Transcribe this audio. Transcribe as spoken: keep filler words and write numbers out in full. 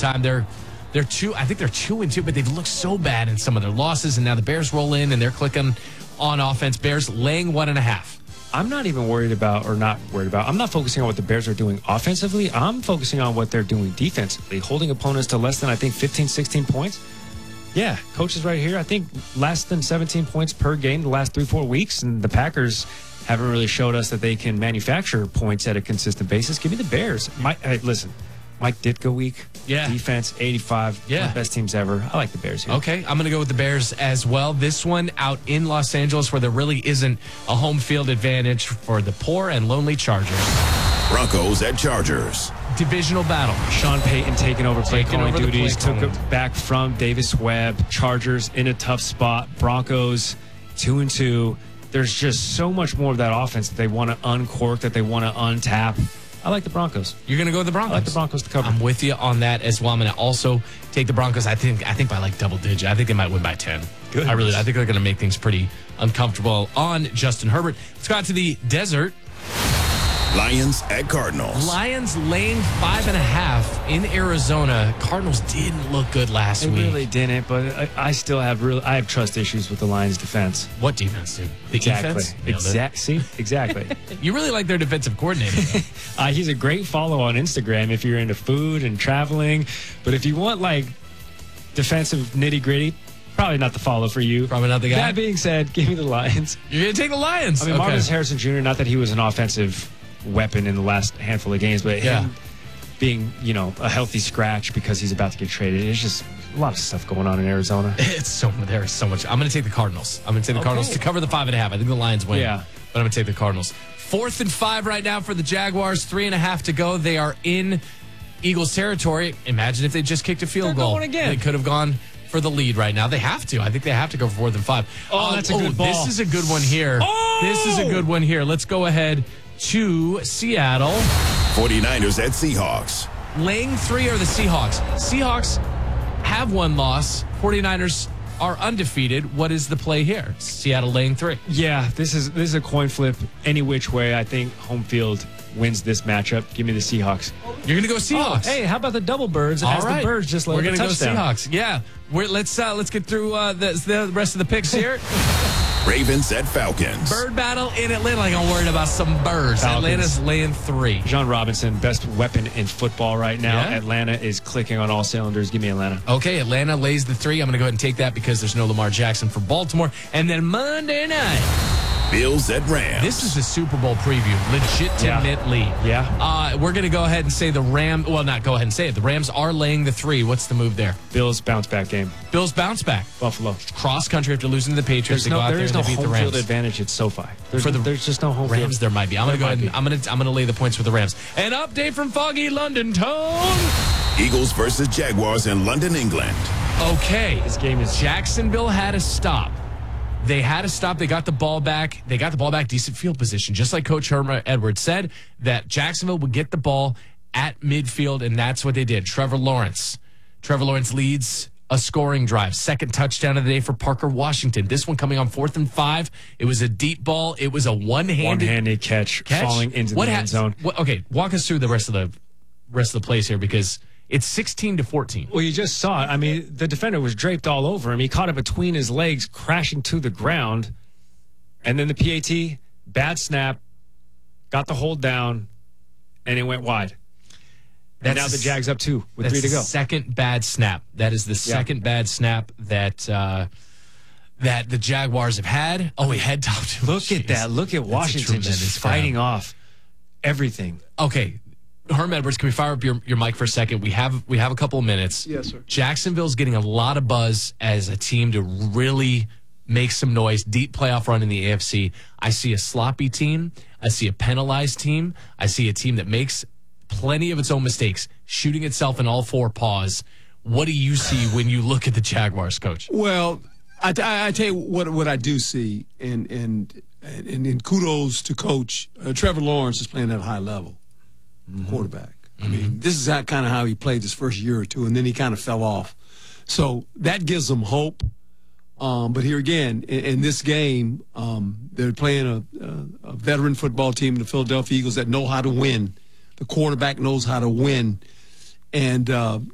time. They're they're two. I think they're two and two, but they've looked so bad in some of their losses, and now the Bears roll in and they're clicking on offense. Bears laying one and a half. I'm not even worried about, or not worried about, I'm not focusing on what the Bears are doing offensively. I'm focusing on what they're doing defensively, holding opponents to less than, I think, fifteen, sixteen points. Yeah, coach is right here. I think less than seventeen points per game the last three, four weeks, and the Packers haven't really showed us that they can manufacture points at a consistent basis. Give me the Bears. Mike, hey, listen, Mike Ditka week. Yeah. Defense, eighty-five. Yeah. One of the best teams ever. I like the Bears here. Okay, I'm going to go with the Bears as well. This one out in Los Angeles where there really isn't a home field advantage for the poor and lonely Chargers. Broncos at Chargers. Divisional battle. Sean Payton taking over play Taking calling over the play duties, took calling. it back from Davis Webb. Chargers in a tough spot. Broncos two and two. There's just so much more of that offense that they want to uncork, that they want to untap. I like the Broncos. You're going to go with the Broncos? I like the Broncos to cover. I'm with you on that as well. I'm going to also take the Broncos. I think I think by like double digit. I think they might win by ten. Good. I really I think they're going to make things pretty uncomfortable on Justin Herbert. Let's go out to the desert. Lions at Cardinals. Lions laying five and a half in Arizona. Cardinals didn't look good last They week. really didn't, but I, I still have really I have trust issues with the Lions' defense. What defense, dude? The Exactly. defense? Nailed it. Exact. See, exactly. You really like their defensive coordinator, though. uh, he's a great follow on Instagram if you're into food and traveling. But if you want like defensive nitty gritty, probably not the follow for you. Probably not the guy. That being said, give me the Lions. You're going to take the Lions. I mean, Okay. Marcus Harrison Junior Not that he was an offensive weapon in the last handful of games, but Yeah. him being, you know, a healthy scratch because he's about to get traded. It's just a lot of stuff going on in Arizona. It's so there's so much. I'm going to take the Cardinals. I'm going to take the Okay. Cardinals to cover the five and a half. I think the Lions win. Yeah. But I'm going to take the Cardinals. Fourth and five right now for the Jaguars. Three and a half to go. They are in Eagles territory. Imagine if they just kicked a field They're goal. going again. They could have gone for the lead right now. They have to. I think they have to go for fourth and five. Oh, that's a good ball. This is a good one here. Oh! This is a good one here. Let's go ahead to Seattle. forty-niners at Seahawks. Laying three are the Seahawks. Seahawks have one loss. forty-niners are undefeated. What is the play here? Seattle laying three. Yeah, this is this is a coin flip any which way. I think home field wins this matchup. Give me the Seahawks. You're going to go Seahawks. Oh, hey, how about the double birds? All As right. the birds just let We're going gonna to go Seahawks. Yeah. We're, let's uh, let's get through uh, the, the rest of the picks here. Ravens at Falcons. Bird battle in Atlanta. Like I'm worried about some birds. Falcons. Atlanta's laying three. John Robinson, best weapon in football right now. Yeah. Atlanta is clicking on all cylinders. Give me Atlanta. Okay, Atlanta lays the three. I'm going to go ahead and take that because there's no Lamar Jackson for Baltimore. And then Monday night. Bills at Rams. This is the Super Bowl preview. Legitimately. Yeah. Uh, we're going to go ahead and say the Rams. Well, not go ahead and say it. The Rams are laying the three. What's the move there? Bills bounce back game. Bills bounce back. Buffalo. Cross country after losing to the Patriots. There's They go no, out there there is and no they beat home the Rams. field advantage at SoFi. There's, For the there's just no home Rams, field. there might be. I'm going to go There ahead. And, might I'm going to. I'm going to lay the points with the Rams. An update from Foggy London Tone. Eagles versus Jaguars in London, England. Okay, This game is Jacksonville had a stop. They had a stop. They got the ball back. They got the ball back, decent field position, just like Coach Herman Edwards said, that Jacksonville would get the ball at midfield, and that's what they did. Trevor Lawrence. Trevor Lawrence leads a scoring drive. Second touchdown of the day for Parker Washington. This one coming on fourth and five. It was a deep ball. It was a one-handed, one-handed catch, catch. falling into what the ha- end zone. What, okay, walk us through the rest of the rest of the plays here because it's sixteen to fourteen. Well, you just saw it. I mean, the defender was draped all over him. He caught it between his legs, crashing to the ground. And then the P A T, bad snap, got the hold down, and it went wide. And now the Jags up two with That's three to go. the second bad snap. That is the second bad snap that uh, that the Jaguars have had. Oh, he head topped. Look at that. Look at Washington just fighting off everything. Okay, Herm Edwards, can we fire up your, your mic for a second? We have we have a couple of minutes. Yes, sir. Jacksonville's getting a lot of buzz as a team to really make some noise. Deep playoff run in the A F C. I see a sloppy team. I see a penalized team. I see a team that makes plenty of its own mistakes, shooting itself in all four paws. What do you see when you look at the Jaguars, Coach? Well, I, I, I tell you what what I do see, and and and, and kudos to Coach uh, Trevor Lawrence is playing at a high level, mm-hmm. quarterback. I mean, this is kind of how he played his first year or two, and then he kind of fell off. So that gives them hope. Um, but here again, in, in this game, um, they're playing a, a, a veteran football team, the Philadelphia Eagles, that know how to win. The quarterback knows how to win. And uh,